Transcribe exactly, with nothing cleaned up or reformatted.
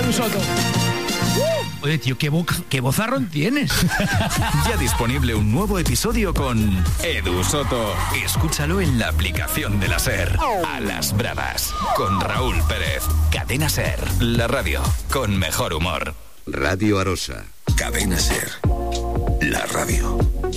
Edu Soto. Oye, tío, qué, bo- qué bozarrón tienes. Ya disponible un nuevo episodio con Edu Soto. Escúchalo en la aplicación de la SER. A las bravas, con Raúl Pérez. Cadena SER, la radio con mejor humor. Radio Arosa. Cadena SER, la radio.